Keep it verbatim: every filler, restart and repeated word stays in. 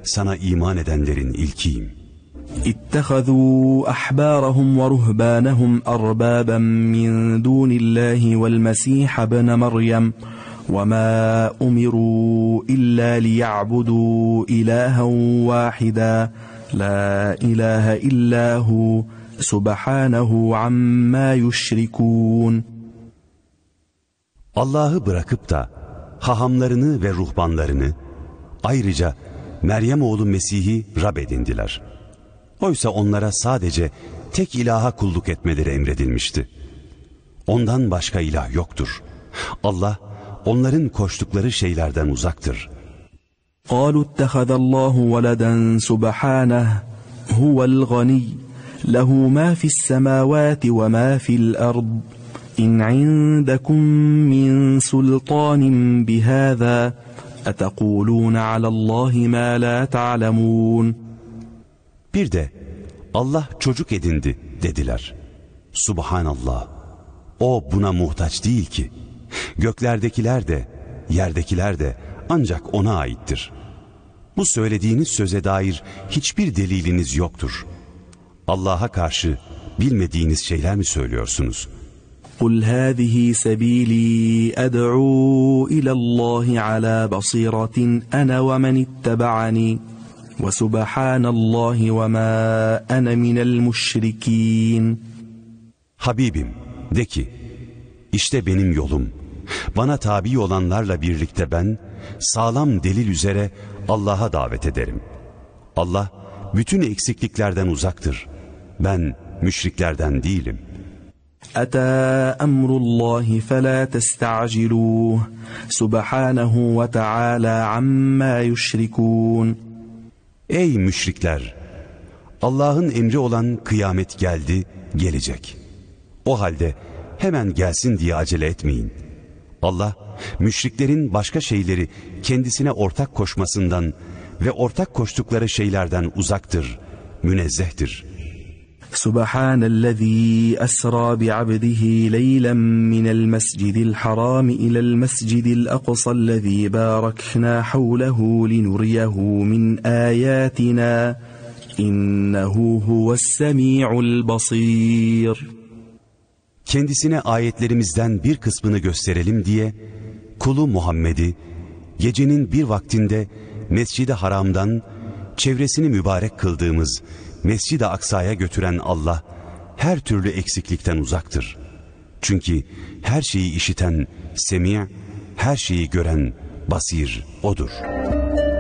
sana iman edenlerin ilkiyim. اتخذوا أحبارهم ورهبانهم أربابا من دون الله والمسيح ابن مريم وما أمروا إلا ليعبدوا إلها واحدا لا إله إلا هو سبحانه عما يشركون. Allah'ı bırakıp da hahamlarını ve ruhbanlarını, ayrıca Meryem oğlu Mesih'i Rab edindiler. Oysa onlara sadece tek ilaha kulluk etmeleri emredilmişti. Ondan başka ilah yoktur. Allah onların koştukları şeylerden uzaktır. قالوا اتخذ الله ولدا سبحانه هو الغني له ما في السماوات وما في الأرض إن عندكم من سلطان بهذا أتقولون على الله ما لا تعلمون. Bir de Allah çocuk edindi dediler. Subhanallah. O buna muhtaç değil ki. Göklerdekiler de, yerdekiler de ancak ona aittir. Bu söylediğiniz söze dair hiçbir deliliniz yoktur. Allah'a karşı bilmediğiniz şeyler mi söylüyorsunuz? قُلْ هَذِهِ سَبِيلِي أَدْعُو إِلَى اللّٰهِ عَلَى بَصِيرَةٍ أَنَا وَمَنِ اتَّبَعَنِي وَسُبْحَانَ اللّٰهِ وَمَا أَنَا مِنَ الْمُشْرِكِينَ. Habibim, de ki, işte benim yolum. Bana tabi olanlarla birlikte ben, sağlam delil üzere Allah'a davet ederim. Allah, bütün eksikliklerden uzaktır. Ben, müşriklerden değilim. أَتَى أَمْرُ اللّٰهِ فَلَا تَسْتَعْجِلُوهُ سُبْحَانَهُ وَتَعَالَى عَمَّا يُشْرِكُونَ. Ey müşrikler! Allah'ın emri olan kıyamet geldi, gelecek. O halde hemen gelsin diye acele etmeyin. Allah, müşriklerin başka şeyleri kendisine ortak koşmasından ve ortak koştukları şeylerden uzaktır, münezzehtir. Subhanellezî esrâ bi'abdihi leylen minel mescidil harâmi ilel mescidil aqsallezî bâraknâ havlehu linuriyehu min âyâtinâ innehu huves-semî'ul basîr. Kendisine ayetlerimizden bir kısmını gösterelim diye kulu Muhammed'i gecenin bir vaktinde Mescid-i Haram'dan çevresini mübarek kıldığımız Mescid-i Aksa'ya götüren Allah her türlü eksiklikten uzaktır. Çünkü her şeyi işiten Semi', her şeyi gören Basir O'dur.